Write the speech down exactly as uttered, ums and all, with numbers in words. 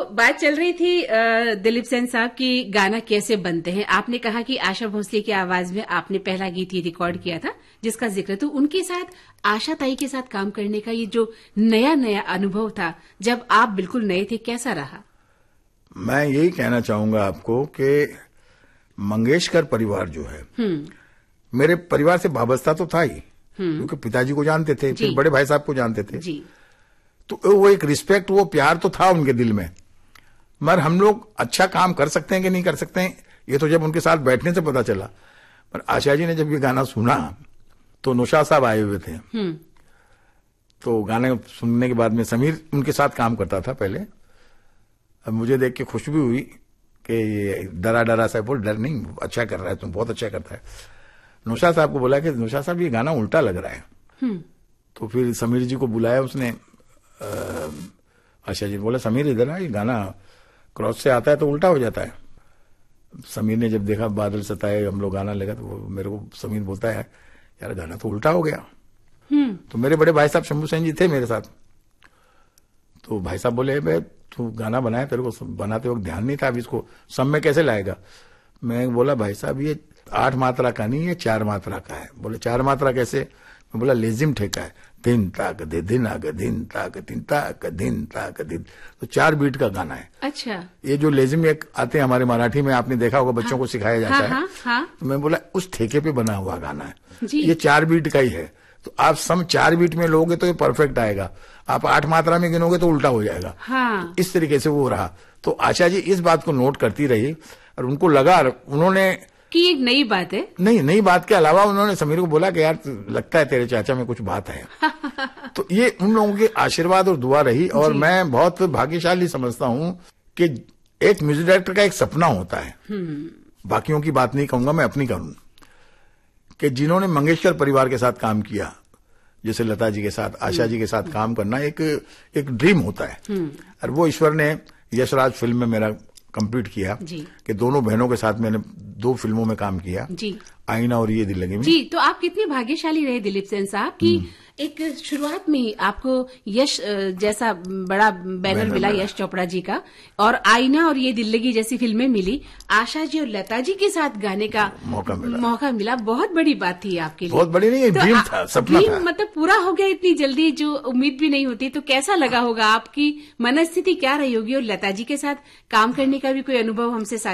बात चल रही थी दिलीप सेन साहब की गाना कैसे बनते हैं। आपने कहा कि आशा भोसले की आवाज में आपने पहला गीत ये रिकॉर्ड किया था जिसका जिक्र, तो उनके साथ आशा ताई के साथ काम करने का ये जो नया नया अनुभव था जब आप बिल्कुल नए थे, कैसा रहा? मैं यही कहना चाहूंगा आपको कि मंगेशकर परिवार जो है, मेरे परिवार से वाबस्ता तो था ही, क्योंकि पिताजी को जानते थे, फिर बड़े भाई साहब को जानते थे जी। तो वो एक रिस्पेक्ट, वो प्यार तो था उनके दिल में। मगर हम लोग अच्छा काम कर सकते हैं कि नहीं कर सकते हैं, ये तो जब उनके साथ बैठने से पता चला। पर आशा जी ने जब ये गाना सुना तो नौशाद साहब आए हुए थे, तो गाने सुनने के बाद में समीर उनके साथ काम करता था पहले। अब मुझे देख के खुश भी हुई कि ये डरा डरा सा, बोल डर नहीं, अच्छा कर रहा है, तुम बहुत अच्छा करता है। नौशाद साहब को बोला कि नौशाद साहब ये गाना उल्टा लग रहा है। तो फिर समीर जी को बुलाया उसने। आशा जी बोला, समीर इधर आ, ये गाना क्रॉस से आता है तो उल्टा हो जाता है। समीर ने जब देखा बादल सताए, हम लोग गाना लगा, तो वो मेरे को समीर बोलता है, यार गाना तो उल्टा हो गया। तो मेरे बड़े भाई साहब शंभू सेन जी थे मेरे साथ। तो भाई साहब बोले, भाई तू गाना बनाया, तेरे को बनाते वक्त ध्यान नहीं था, अब इसको सम में कैसे लाएगा? मैं बोला, भाई साहब ये आठ मात्रा का नहीं, ये चार मात्रा का है। बोले चार मात्रा कैसे? मैं बोला लेजिम ठेका है, दिन ताक दे दिन आग दिन ताक दिन ताक दिन ताक दिन, तो चार बीट का गाना है। अच्छा, ये जो लेजिम एक आते हैं हमारे मराठी में, आपने देखा होगा, बच्चों हाँ, को सिखाया जाता हाँ, है हाँ, हाँ। तो मैं बोला उस ठेके पे बना हुआ गाना है जी। ये चार बीट का ही है, तो आप सम चार बीट में लोगे तो ये परफेक्ट आएगा, आप आठ मात्रा में गिनोगे तो उल्टा हो जाएगा। हाँ। तो इस तरीके से वो रहा। तो आशा जी इस बात को नोट करती रही और उनको लगा, उन्होंने कि एक नई बात है। नहीं, नई बात के अलावा उन्होंने समीर को बोला कि यार लगता है तेरे चाचा में कुछ बात है। तो ये उन लोगों के आशीर्वाद और दुआ रही। और मैं बहुत भाग्यशाली समझता हूं कि एक म्यूजिक डायरेक्टर का एक सपना होता है, बाकियों की बात नहीं कहूंगा, मैं अपनी करूं, कि जिन्होंने मंगेशकर परिवार के साथ काम किया, जैसे लता जी के साथ, आशा जी के साथ काम करना एक एक ड्रीम होता है। और वो ईश्वर ने यशराज फिल्म में मेरा कंप्लीट किया कि दोनों बहनों के साथ मैंने दो फिल्मों में काम किया जी, आईना और ये दिल लगी में जी। तो आप कितने भाग्यशाली रहे दिलीप सेन साहब कि एक शुरुआत में ही आपको यश जैसा बड़ा बैनर मिला, यश चोपड़ा जी का, और आईना और ये दिल लगी जैसी फिल्में मिली, आशा जी और लता जी के साथ गाने का मौका मिला मौका मिला बहुत बड़ी बात थी आपके लिए। बहुत बड़ी नहीं, तो ड्रीम था, सपना था। मतलब पूरा हो गया इतनी जल्दी, जो उम्मीद भी नहीं होती। तो कैसा लगा होगा, आपकी मनस्थिति क्या रही होगी? और लता जी के साथ काम करने का भी कोई अनुभव हमसे